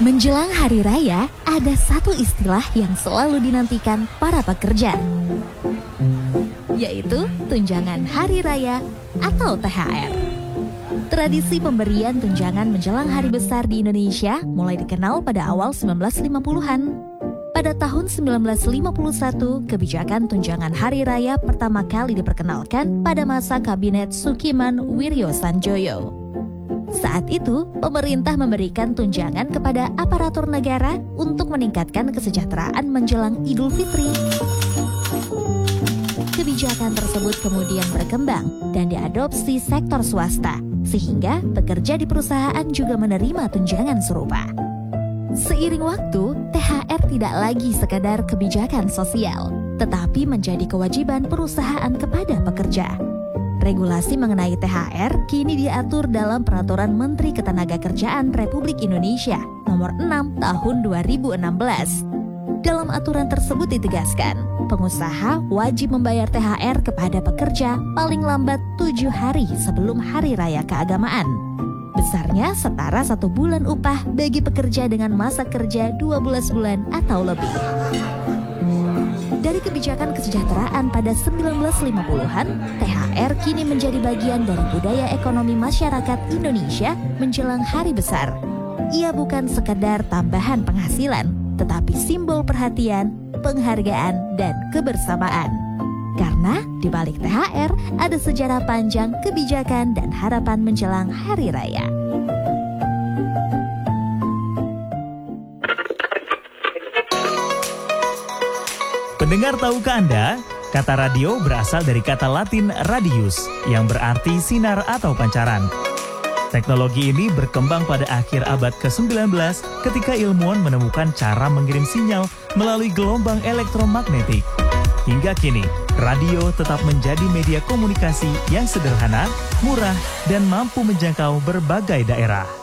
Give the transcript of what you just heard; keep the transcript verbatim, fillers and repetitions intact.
Menjelang Hari Raya, ada satu istilah yang selalu dinantikan para pekerja, yaitu tunjangan Hari Raya atau T H R. Tradisi pemberian tunjangan menjelang hari besar di Indonesia mulai dikenal pada awal sembilan belas lima puluhan. Pada tahun sembilan belas lima puluh satu, kebijakan tunjangan Hari Raya pertama kali diperkenalkan pada masa Kabinet Sukiman Wiryo Sanjoyo. Saat itu, pemerintah memberikan tunjangan kepada aparatur negara untuk meningkatkan kesejahteraan menjelang Idul Fitri. Kebijakan tersebut kemudian berkembang dan diadopsi sektor swasta, sehingga pekerja di perusahaan juga menerima tunjangan serupa. Seiring waktu, T H R tidak lagi sekadar kebijakan sosial, tetapi menjadi kewajiban perusahaan kepada pekerja. Regulasi mengenai T H R kini diatur dalam Peraturan Menteri Ketenagakerjaan Republik Indonesia Nomor enam Tahun dua ribu enam belas. Dalam aturan tersebut ditegaskan, pengusaha wajib membayar T H R kepada pekerja paling lambat tujuh hari sebelum Hari Raya Keagamaan. Besarnya setara satu bulan upah bagi pekerja dengan masa kerja dua belas bulan atau lebih. Dari kebijakan kesejahteraan pada sembilan belas lima puluhan, T H R kini menjadi bagian dari budaya ekonomi masyarakat Indonesia menjelang hari besar. Ia bukan sekedar tambahan penghasilan, tetapi simbol perhatian, penghargaan, dan kebersamaan. Karena di balik T H R ada sejarah panjang kebijakan dan harapan menjelang Hari Raya. Pendengar, tahukah Anda, kata radio berasal dari kata Latin radius, yang berarti sinar atau pancaran. Teknologi ini berkembang pada akhir abad ke sembilan belas ketika ilmuwan menemukan cara mengirim sinyal melalui gelombang elektromagnetik. Hingga kini, radio tetap menjadi media komunikasi yang sederhana, murah, dan mampu menjangkau berbagai daerah.